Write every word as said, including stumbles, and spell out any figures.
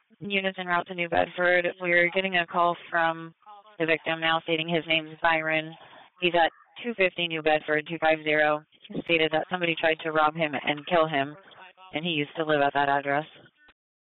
Units en route to New Bedford. We're getting a call from the victim now stating his name is Byron. He's at two fifty New Bedford, two fifty. Stated that somebody tried to rob him and kill him, and he used to live at that address.